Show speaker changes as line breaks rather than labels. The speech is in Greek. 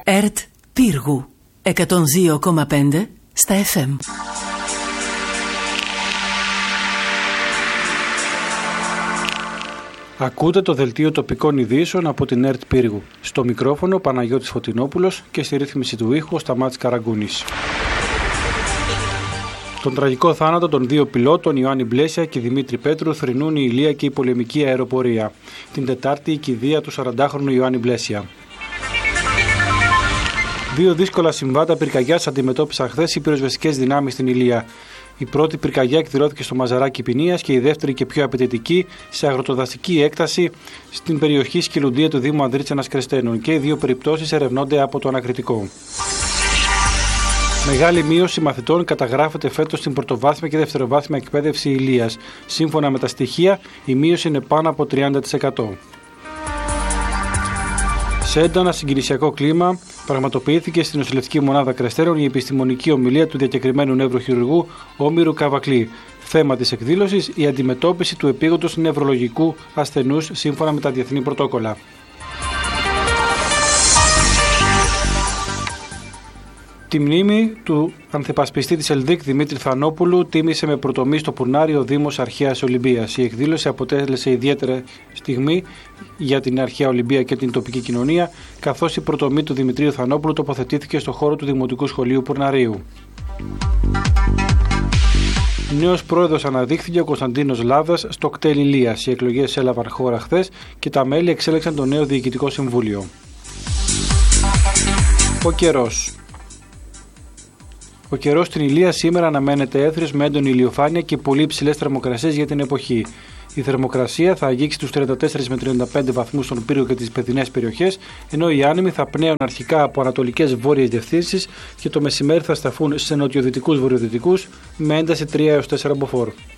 ΕΡΤ Πύργου 102,5 στα FM.
Ακούτε το δελτίο τοπικών ειδήσεων από την ΕΡΤ Πύργου. Στο μικρόφωνο Παναγιώτης Φωτεινόπουλος και στη ρύθμιση του ήχου Σταμάτης Καραγκούνης. Τον τραγικό θάνατο των δύο πιλότων Ιωάννη Μπλέσια και Δημήτρη Πέτρου θρηνούν η Ηλία και η πολεμική αεροπορία. Την Τετάρτη η κηδεία του 40χρονου Ιωάννη Μπλέσια. Δύο δύσκολα συμβάντα πυρκαγιάς αντιμετώπισαν χθες οι πυροσβεστικές δυνάμεις στην Ηλία. Η πρώτη πυρκαγιά εκδηλώθηκε στο Μαζαράκι Ποινίας και η δεύτερη και πιο απαιτητική σε αγροτοδασική έκταση στην περιοχή Σκυλουντία του Δήμου Ανδρίτσανας Κρεστένων, και οι δύο περιπτώσεις ερευνώνται από το ανακριτικό. Μεγάλη μείωση μαθητών καταγράφεται φέτος στην πρωτοβάθμια και δευτεροβάθμια εκπαίδευση Ηλίας. Σύμφωνα με τα στοιχεία, η μείωση είναι πάνω από 30%. Σε έντονα συγκινησιακό κλίμα, πραγματοποιήθηκε στην νοσηλευτική μονάδα Κρεστένων η επιστημονική ομιλία του διακεκριμένου νευροχειρουργού Όμηρου Καβακλή. Θέμα της εκδήλωσης: η αντιμετώπιση του επίγοντος νευρολογικού ασθενούς σύμφωνα με τα διεθνή πρωτόκολλα. Τη μνήμη του ανθεπασπιστή της ΕΛΔΙΚ Δημήτρη Θανόπουλου τίμησε με πρωτομή στο Πουρνάρι ο Δήμος Αρχαίας Ολυμπίας. Η εκδήλωση αποτέλεσε ιδιαίτερη στιγμή για την Αρχαία Ολυμπία και την τοπική κοινωνία, καθώς η πρωτομή του Δημητρίου Θανόπουλου τοποθετήθηκε στο χώρο του Δημοτικού Σχολείου Πουρναρίου. Νέος πρόεδρος αναδείχθηκε ο Κωνσταντίνος Λάβδας στο ΚΤΕΛ Ηλίας. Οι εκλογές έλαβαν χώρα χθες και τα μέλη εξέλεξαν το νέο Διοικητικό Συμβούλιο. Ο καιρός. Ο καιρός στην Ηλία σήμερα αναμένεται έθριος με έντονη ηλιοφάνεια και πολύ υψηλές θερμοκρασίες για την εποχή. Η θερμοκρασία θα αγγίξει τους 34 με 35 βαθμούς στον Πύργο και τις παιδινές περιοχές, ενώ οι άνεμοι θα πνέουν αρχικά από ανατολικές βόρειες διευθύνσεις και το μεσημέρι θα σταθούν σε νοτιοδυτικούς βορειοδυτικούς με ένταση 3 έως 4 μποφόρ.